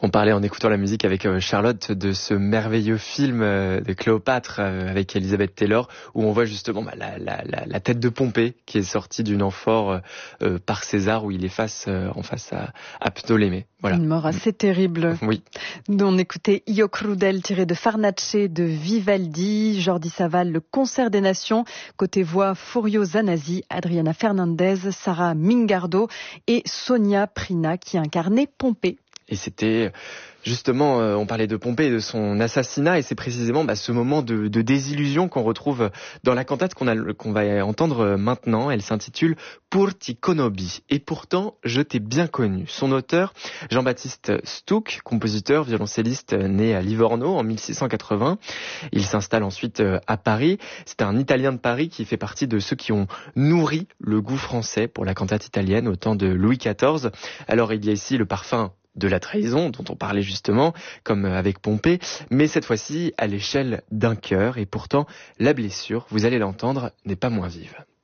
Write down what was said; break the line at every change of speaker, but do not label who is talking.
On parlait en écoutant la musique avec Charlotte de ce merveilleux film de Cléopâtre avec Elizabeth Taylor où on voit justement la tête de Pompée qui est sortie d'une amphore par César où il est en face à Ptolémée. Voilà.
Une mort assez terrible.
Oui.
On écoutait Io Crudel tiré de Farnace de Vivaldi, Jordi Savall, Le Concert des Nations, côté voix Furio Zanasi, Adriana Fernandez, Sarah Mingardo et Sonia Prina qui incarnait Pompée.
Et c'était justement, on parlait de Pompée et de son assassinat, et c'est précisément ce moment de désillusion qu'on retrouve dans la cantate qu'on va entendre maintenant. Elle s'intitule Pour ti conobbi. Et pourtant, je t'ai bien connu. Son auteur, Jean-Baptiste Stuck, compositeur, violoncelliste né à Livorno en 1680. Il s'installe ensuite à Paris. C'est un Italien de Paris qui fait partie de ceux qui ont nourri le goût français pour la cantate italienne au temps de Louis XIV. Alors il y a ici le parfum de la trahison, dont on parlait justement, comme avec Pompée, mais cette fois-ci à l'échelle d'un cœur, et pourtant la blessure, vous allez l'entendre, n'est pas moins vive.